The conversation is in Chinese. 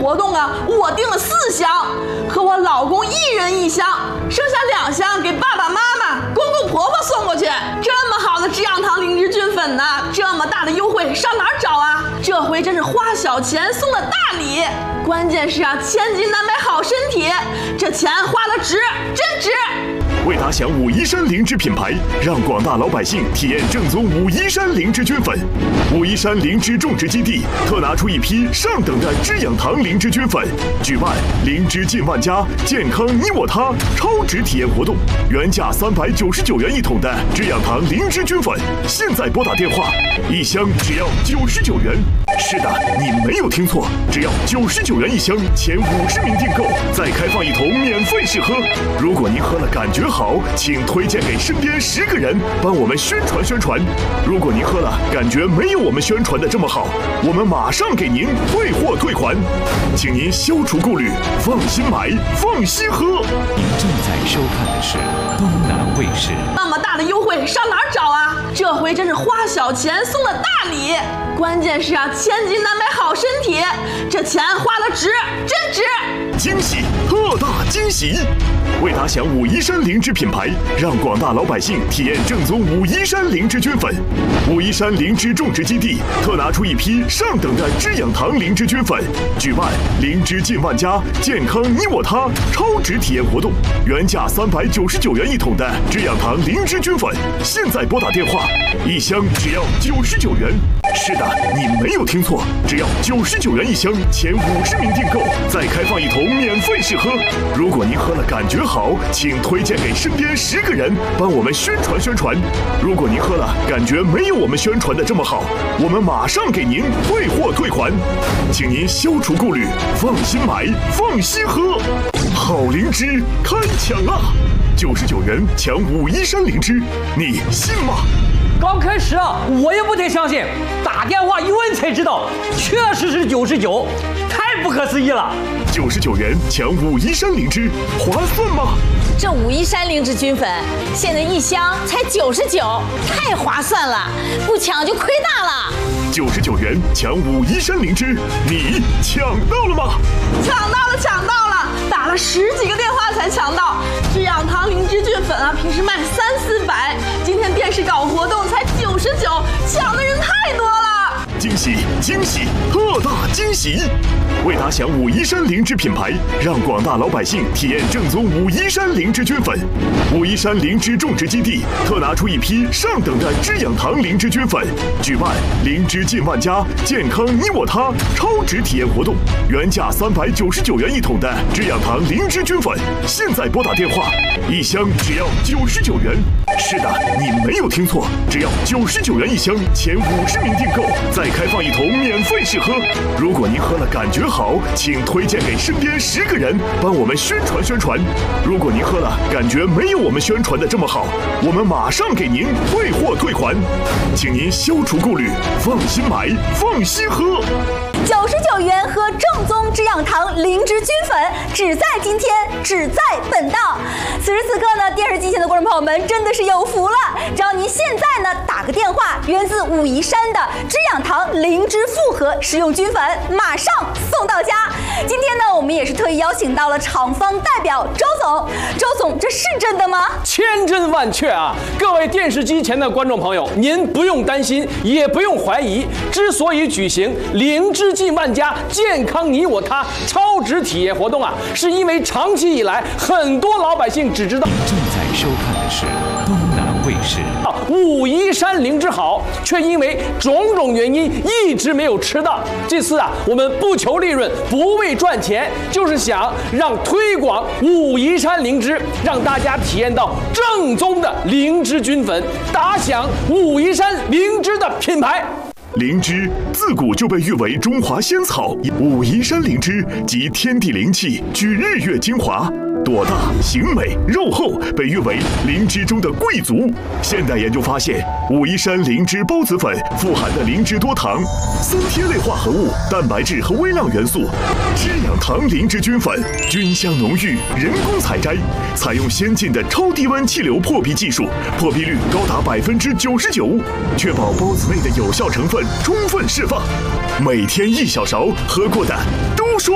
活动啊，我订了4箱，和我老公1人1箱，剩下2箱给爸爸妈妈、公公婆婆送过去。这么好的滋养堂灵芝菌粉呢，这么大的优惠上哪儿找啊？这回真是花小钱送了大礼，关键是啊，千金难买好身体，这钱花得值，真值。 为打响武夷山灵芝品牌，让广大老百姓体验正宗武夷山灵芝菌粉。武夷山灵芝种植基地特拿出一批上等的滋养堂灵芝菌粉，举办灵芝进万家，健康你我他超值体验活动，原价399元一桶的滋养堂灵芝菌粉，现在拨打电话，1箱只要99元。是的，你没有听错，只要99元1箱，前50名订购再开放1桶免费试喝。如果您喝了感觉好，请推荐给身边10个人，帮我们宣传宣传。如果您喝了感觉没有我们宣传的这么好，我们马上给您退货退款，请您消除顾虑，放心买，放心喝。 您正在收看的是东南卫视。 那么大的优惠上哪儿找啊？这回真是花小钱送了大礼，关键是啊，千金难买好身体，这钱花得值，真值。 惊喜，特大惊喜！为打响武夷山灵芝品牌，让广大老百姓体验正宗武夷山灵芝菌粉。武夷山灵芝种植基地特拿出一批上等的滋养堂灵芝菌粉，举办灵芝进万家，健康你我他超值体验活动，原价399元一桶的滋养堂灵芝菌粉，现在拨打电话，1箱只要99元。是的，你没有听错，只要99元1箱，前50名订购再开放1桶免费试喝。如果您喝了感觉好，请推荐给身边10个人，帮我们宣传宣传。如果您喝了感觉没有我们宣传的这么好，我们马上给您退货退款，请您消除顾虑，放心买，放心喝。好灵芝开抢啦！99元抢武夷山灵芝，你信吗？ 刚开始啊，我也不太相信，打电话一问才知道，确实是99，太不可思议了。 99元抢武夷山灵芝，划算吗？ 这武夷山灵芝菌粉现在1箱才99，太划算了，不抢就亏大了。 99元抢武夷山灵芝，你抢到了吗？ 抢到了，抢到了，打了10几个电话才抢到。滋养堂灵芝菌粉啊，平时卖300、400，今天电视搞活动才99，抢的人太多了。 惊喜惊喜，特大惊喜！为打响武夷山灵芝品牌，让广大老百姓体验正宗武夷山灵芝菌粉。武夷山灵芝种植基地特拿出一批上等的滋养堂灵芝菌粉，举办灵芝进万家，健康你我他超值体验活动，原价399元一桶的滋养堂灵芝菌粉，现在拨打电话，1箱只要99元。是的，你没有听错，只要99元1箱，前50名订购再开放1桶免费试喝。如果您喝了感觉好，请推荐给身边10个人，帮我们宣传宣传。如果您喝了感觉没有我们宣传的这么好，我们马上给您退货退款，请您消除顾虑，放心买，放心喝。 99元喝正宗滋养堂灵芝菌粉，只在今天，只在本档。此时此刻呢，电视机前的观众朋友们真的是有福了，只要您现在呢打个电话，源自武夷山的滋养堂灵芝复合食用菌粉，马上送到家。今天呢，我们也是特意邀请到了厂方代表周总。周总，这是真的吗？ 千真万确啊！各位电视机前的观众朋友，您不用担心，也不用怀疑。之所以举行灵芝进万家，健康你我他超值体验活动啊，是因为长期以来很多老百姓只知道。 正在收看的是东南卫视。 武夷山灵芝好，却因为种种原因一直没有吃到。这次啊，我们不求利润，不为赚钱，就是想让推广武夷山灵芝，让大家体验到正宗的灵芝菌粉，打响武夷山灵芝的品牌。 灵芝自古就被誉为中华仙草，武夷山灵芝集天地灵气，聚日月精华。朵大形美肉厚，被誉为灵芝中的贵族。现代研究发现，武夷山灵芝孢子粉富含的灵芝多糖、3萜类化合物、蛋白质和微量元素。滋养堂灵芝菌粉菌香浓郁，人工采摘，采用先进的超低温气流破壁技术，破壁率高达99%，确保孢子内的有效成分充分释放。每天1小勺，喝过的